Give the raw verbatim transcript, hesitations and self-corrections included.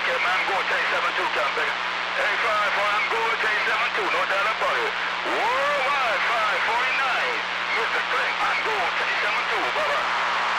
Okay, man, go thirty-seven two, Campbell. eight five one, go thirty-seven two, no doubt about it. Worldwide five forty-nine, Mister Clink, and go thirty-seven two, bye-bye.